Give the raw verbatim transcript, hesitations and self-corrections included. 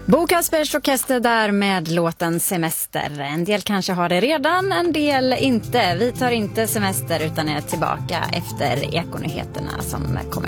Bo Kaspers Orkester där med låten Semester. En del kanske har det redan, en del inte. Vi tar inte semester utan är tillbaka efter ekonyheterna som kommer.